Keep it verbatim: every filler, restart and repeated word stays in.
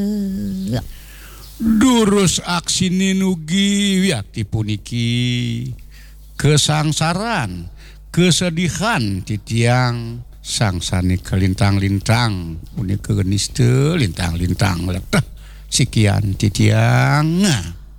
Durus aksi nugi yakti puniki kesangsaran kesedihan titiang sangsani kelintang-lintang punika genis teu lintang-lintang leteh sikian titiang.